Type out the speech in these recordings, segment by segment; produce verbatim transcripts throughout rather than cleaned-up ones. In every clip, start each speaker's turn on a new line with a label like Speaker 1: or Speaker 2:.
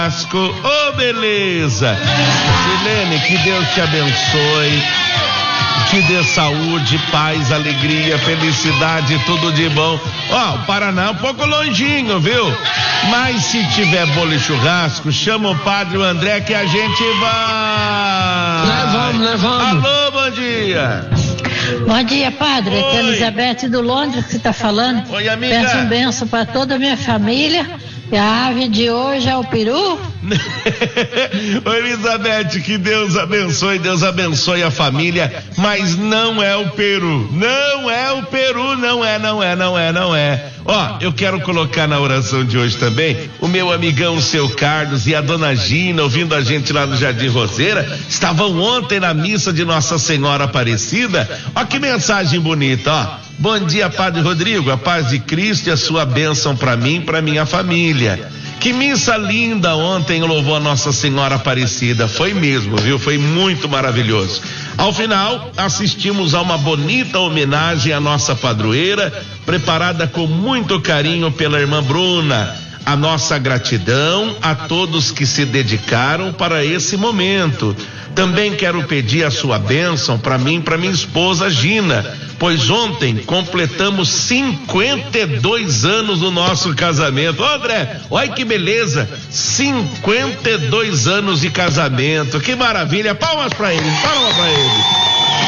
Speaker 1: Ô, oh, beleza. Silene, que Deus te abençoe, te dê saúde, paz, alegria, felicidade, tudo de bom. Ó, oh, o Paraná é um pouco longinho, viu? Mas se tiver bolo e churrasco, chama o padre André que a gente vai.
Speaker 2: Levamos, levamos.
Speaker 1: Alô, bom dia.
Speaker 3: Bom dia, padre. Aqui é a Elizabeth do Londres que você está falando.
Speaker 1: Oi, amiga.
Speaker 3: Peço um benção para toda a minha família. E a ave de hoje é o peru?
Speaker 1: Oi, Elizabeth, que Deus abençoe, Deus abençoe a família, mas não é o peru, não é o peru, não é, não é, não é, não é. Ó, eu quero colocar na oração de hoje também o meu amigão, o seu Carlos, e a dona Gina, ouvindo a gente lá no Jardim Roseira, estavam ontem na missa de Nossa Senhora Aparecida. Ó que mensagem bonita, ó. Bom dia, Padre Rodrigo, a paz de Cristo e a sua bênção para mim e para minha família. Que missa linda ontem louvou a Nossa Senhora Aparecida, foi mesmo, viu? Foi muito maravilhoso. Ao final, assistimos a uma bonita homenagem à nossa padroeira, preparada com muito carinho pela irmã Bruna. A nossa gratidão a todos que se dedicaram para esse momento. Também quero pedir a sua bênção para mim e para minha esposa Gina, pois ontem completamos cinquenta e dois anos do nosso casamento. Ô, André, olha que beleza, cinquenta e dois anos de casamento, que maravilha, palmas para eles, palmas para eles.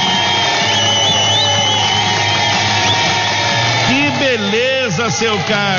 Speaker 1: Que beleza, seu Carlos.